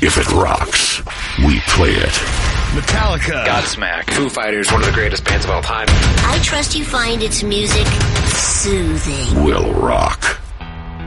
If it rocks, we play it. Metallica, Godsmack, Foo Fighters, one of the greatest bands of all time. I trust you find its music soothing. Will rock.